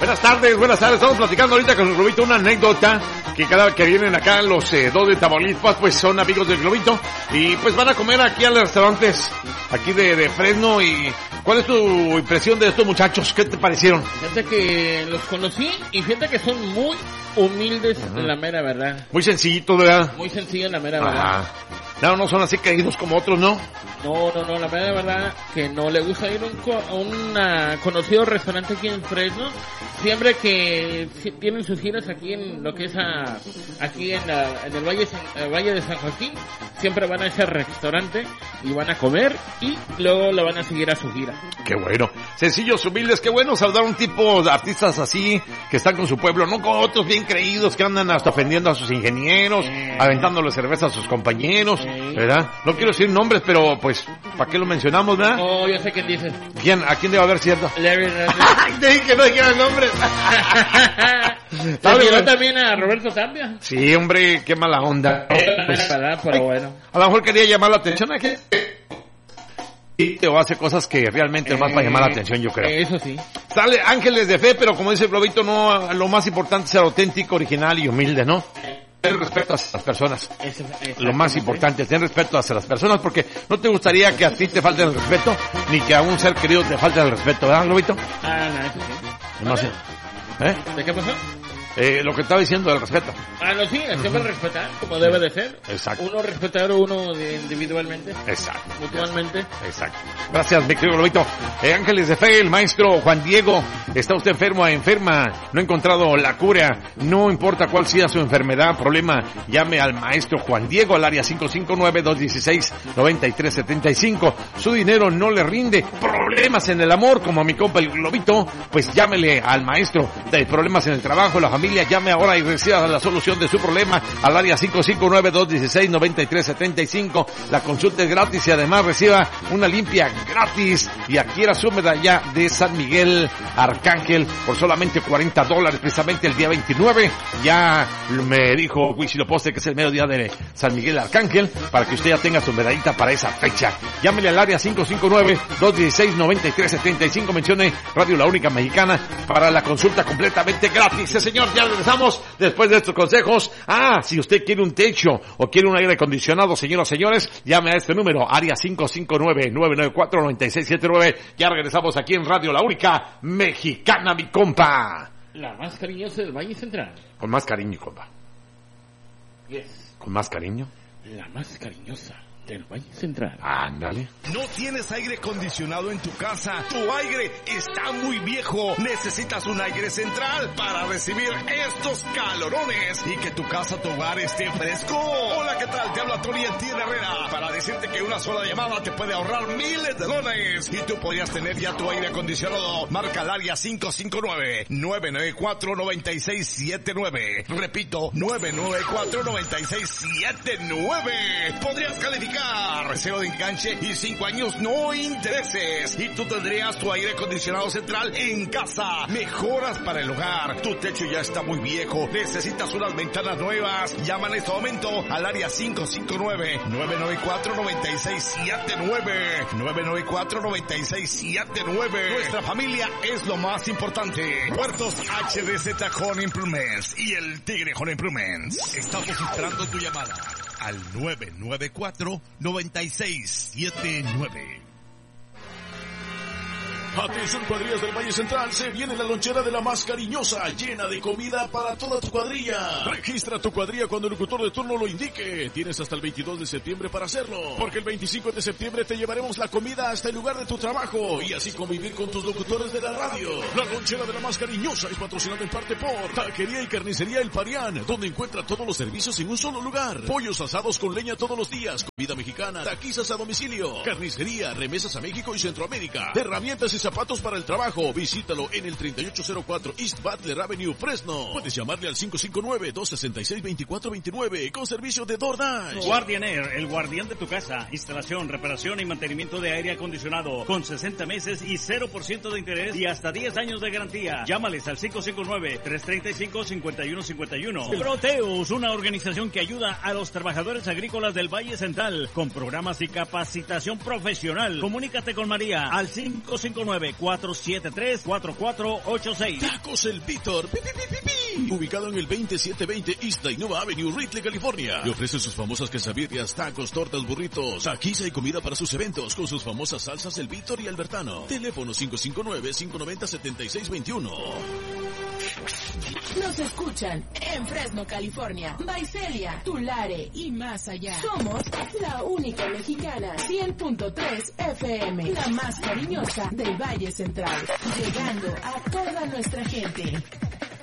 Buenas tardes. Estamos platicando ahorita con el Globito una anécdota que cada vez que vienen acá los dos de Tamaulipas, pues son amigos del Globito y pues van a comer aquí a los restaurantes aquí de Fresno. Y ¿cuál es tu impresión de estos muchachos? ¿Qué te parecieron? Fíjate que los conocí y fíjate que son muy humildes, en la mera verdad. Muy sencillitos, ¿verdad? Muy sencillos, la mera verdad. No son así caídos como otros, ¿no? No, la mera verdad que no le gusta ir a un conocido restaurante aquí en Fresno. Siempre que tienen sus giras aquí en lo que es aquí en el Valle de San Joaquín, siempre van a ese restaurante y van a comer y luego la van a seguir a su gira. Qué bueno. Sencillos, humildes, qué bueno saludar a un tipo de artistas así que están con su pueblo, no con otros bien creídos que andan hasta ofendiendo a sus ingenieros, aventándole cerveza a sus compañeros, ¿verdad? No quiero decir nombres, pero pues, ¿para qué lo mencionamos, verdad? Oh, yo sé quién dice. ¿Quién? ¿A quién debe haber cierto? Larry Te dije que no dijeran nombres. ¿Sabes también a Roberto Tapia? Sí, hombre, qué mala onda. Pues, verdad, pero bueno. A lo mejor quería llamar la atención a que o hace cosas que realmente más para llamar la atención, yo creo. Eso sí. Sale ángeles de fe, pero como dice el Globito, no, lo más importante es ser auténtico, original y humilde, ¿no? Tener respeto a las personas. Lo más importante es tener respeto hacia las personas, porque no te gustaría que a ti te falte el respeto, ni que a un ser querido te falte el respeto, ¿verdad, Globito? No, eso sí. No sé. ¿De qué pasó? Lo que estaba diciendo del respeto. No, sí, siempre respetar, como debe de ser. Exacto. Uno respetar a uno individualmente. Exacto. Mutuamente. Exacto. Gracias, mi querido Globito. Ángeles de Fe, el maestro Juan Diego. ¿Está usted enferma? ¿No ha encontrado la cura? No importa cuál sea su enfermedad, problema, llame al maestro Juan Diego al área 559-216-9375. Su dinero no le rinde. Problemas en el amor, como a mi compa el Globito, pues llámele al maestro. De problemas en el trabajo, la familia, llame ahora y reciba la solución de su problema al área 559-216-9375. La consulta es gratis y además reciba una limpia gratis y adquiera su medalla de San Miguel Arcángel por solamente $40, precisamente el día 29. Ya me dijo Huitzilopochtli que es el mero día de San Miguel Arcángel, para que usted ya tenga su medallita para esa fecha. Llámele al área 559-216-9375, mencione Radio La Única Mexicana para la consulta completamente gratis. Sí, señor, ya regresamos después de estos consejos. Si usted quiere un techo o quiere un aire acondicionado, señoras y señores, llame a este número, área 559-994-9679. Ya regresamos aquí en Radio La Única Mexicana, mi compa. La más cariñosa del Valle Central. Con más cariño, compa. Yes. ¿Con más cariño? La más cariñosa del Valle Central. Ándale. ¿No tienes aire acondicionado en tu casa? Tu aire está muy viejo. Necesitas un aire central para recibir estos calorones y que tu casa, tu hogar esté fresco. Hola, ¿qué tal? Te habla Tony Entier Herrera para decirte que una sola llamada te puede ahorrar miles de dólares y tú podrías tener ya tu aire acondicionado. Marca el área 559-994-9679. Repito, 994-9679. Podrías calificar. Cero de enganche y 5 años no intereses. Y tú tendrías tu aire acondicionado central en casa. Mejoras para el hogar. Tu techo ya está muy viejo. Necesitas unas ventanas nuevas. Llama en este momento al área 559-994-9679. 994-9679. Nuestra familia es lo más importante. Puertos HDZ Home Improvements y el Tigre Home Improvements. Estamos esperando tu llamada al 994-9679. Atención, cuadrillas del Valle Central, se viene la lonchera de la más cariñosa, llena de comida para toda tu cuadrilla. Registra tu cuadrilla cuando el locutor de turno lo indique. Tienes hasta el 22 de septiembre para hacerlo, porque el 25 de septiembre te llevaremos la comida hasta el lugar de tu trabajo y así convivir con tus locutores de la radio. La lonchera de la más cariñosa es patrocinada en parte por Taquería y Carnicería El Parián, donde encuentra todos los servicios en un solo lugar. Pollos asados con leña todos los días, comida mexicana, taquizas a domicilio, carnicería, remesas a México y Centroamérica, herramientas y zapatos para el trabajo. Visítalo en el 3804 East Butler Avenue, Fresno. Puedes llamarle al 559-266-2429 con servicio de DoorDash. Guardian Air, el guardián de tu casa. Instalación, reparación y mantenimiento de aire acondicionado con 60 meses y 0% de interés y hasta 10 años de garantía. Llámales al 559-335-5151. Proteus, una organización que ayuda a los trabajadores agrícolas del Valle Central con programas y capacitación profesional. Comunícate con María al 559 809-473-4486. Tacos El Víctor. Ubicado en el 2720 East Innova Avenue, Ripley, California. Le ofrece sus famosas quesabirrias, tacos, tortas, burritos, taquiza y comida para sus eventos con sus famosas salsas El Víctor y Albertano. Teléfono 559-590-7621. Nos escuchan en Fresno, California, Visalia, Tulare y más allá. Somos la única mexicana, 100.3 FM, la más cariñosa del Valle Central, llegando a toda nuestra gente.